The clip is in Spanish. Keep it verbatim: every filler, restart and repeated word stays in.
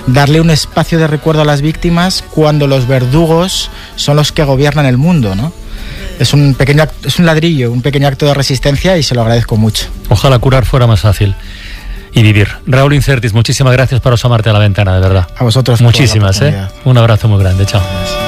darle un espacio de recuerdo a las víctimas cuando los verdugos son los que gobiernan el mundo, ¿no? Es un pequeño, es un ladrillo, un pequeño acto de resistencia y se lo agradezco mucho. Ojalá curar fuera más fácil y vivir. Raúl Incertis, muchísimas gracias por asomarte a la ventana, de verdad. A vosotros. Muchísimas, ¿eh? Un abrazo muy grande, chao. Gracias.